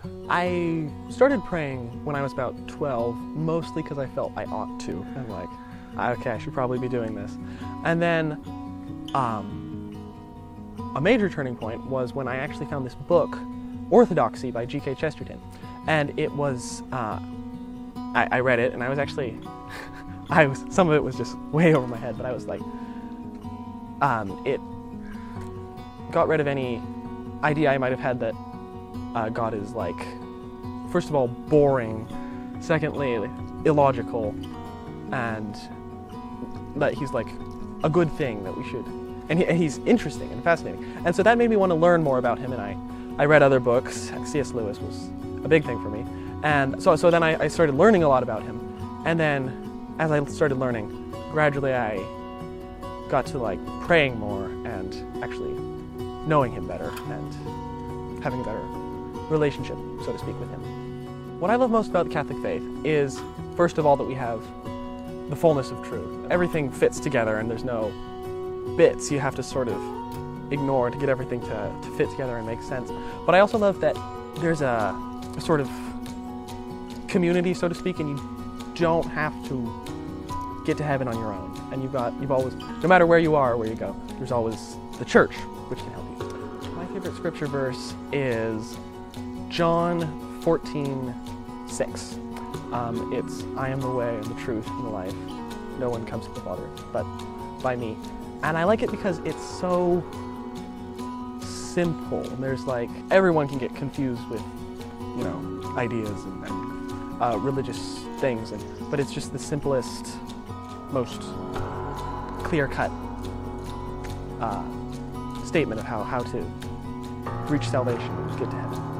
I started praying when I was about 12, mostly because I felt I ought to. I'm like, okay, I should probably be doing this. And then a major turning point was when I actually found this book, Orthodoxy by G.K. Chesterton. And it was, I read it, and I was actually, some of it was just way over my head, but I was like, it got rid of any idea I might have had that God is like, first of all, boring, secondly, illogical, and that he's like a good thing that we should, and he's interesting and fascinating. And so that made me want to learn more about him, and I read other books. C.S. Lewis was a big thing for me. And so then I started learning a lot about him. And then as I started learning, gradually I got to like praying more and actually knowing him better and having a better relationship, so to speak, with him. What I love most about the Catholic faith is, first of all, that we have the fullness of truth. Everything fits together and there's no bits you have to sort of ignore to get everything to fit together and make sense. But I also love that there's a sort of community, so to speak, and you don't have to get to heaven on your own. And you've always, no matter where you are or where you go, there's always the church which can help you. My favorite scripture verse is John 14:6. It's, I am the way and the truth and the life. No one comes to the Father but by me. And I like it because it's so simple. And there's like, everyone can get confused with, you know, ideas and religious things, but it's just the simplest, most clear-cut statement of how to reach salvation and get to heaven.